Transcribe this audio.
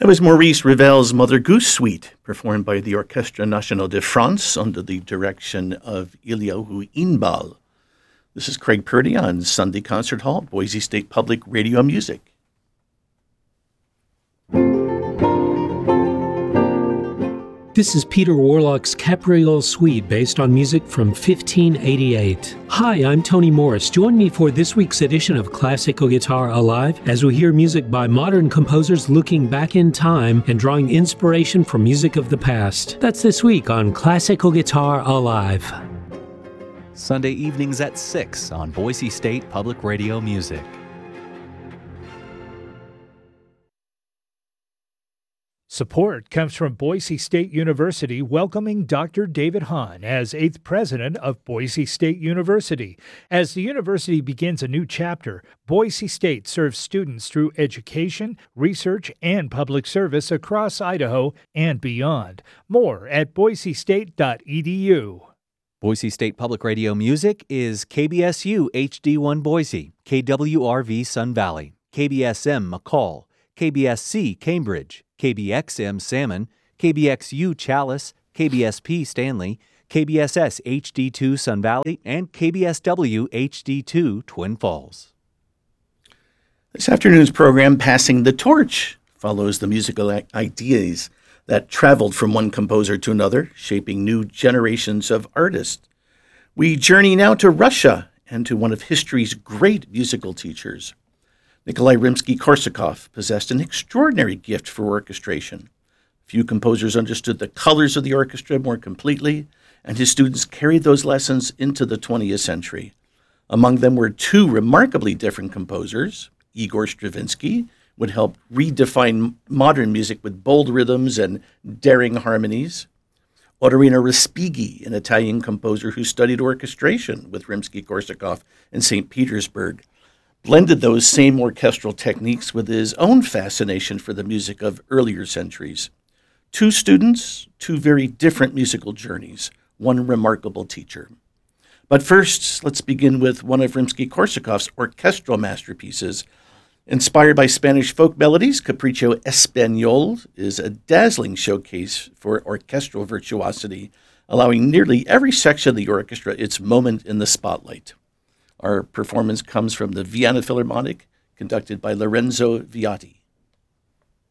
That was Maurice Ravel's Mother Goose Suite, performed by the Orchestre National de France under the direction of Eliyahu Inbal. This is Craig Purdy on Sunday Concert Hall, Boise State Public Radio Music. This is Peter Warlock's Capriole Suite, based on music from 1588. Hi, I'm Tony Morris. Join me for this week's edition of Classical Guitar Alive as we hear music by modern composers looking back in time and drawing inspiration from music of the past. That's this week on Classical Guitar Alive. Sunday evenings at 6 on Boise State Public Radio Music. Support comes from Boise State University, welcoming Dr. David Hahn as 8th president of Boise State University. As the university begins a new chapter, Boise State serves students through education, research, and public service across Idaho and beyond. More at boisestate.edu. Boise State Public Radio Music is KBSU HD1 Boise, KWRV Sun Valley, KBSM McCall, KBSC Cambridge, KBXM Salmon, KBXU Chalice, KBSP Stanley, KBSS HD2 Sun Valley, and KBSW HD2 Twin Falls. This afternoon's program, Passing the Torch, follows the musical ideas that traveled from one composer to another, shaping new generations of artists. We journey now to Russia and to one of history's great musical teachers. Nikolai Rimsky-Korsakov possessed an extraordinary gift for orchestration. Few composers understood the colors of the orchestra more completely, and his students carried those lessons into the 20th century. Among them were two remarkably different composers. Igor Stravinsky would help redefine modern music with bold rhythms and daring harmonies. Otorino Respighi, an Italian composer who studied orchestration with Rimsky-Korsakov in St. Petersburg, blended those same orchestral techniques with his own fascination for the music of earlier centuries. Two students, two very different musical journeys, one remarkable teacher. But first, let's begin with one of Rimsky-Korsakov's orchestral masterpieces. Inspired by Spanish folk melodies, Capriccio Español is a dazzling showcase for orchestral virtuosity, allowing nearly every section of the orchestra its moment in the spotlight. Our performance comes from the Vienna Philharmonic, conducted by Lorenzo Viatti.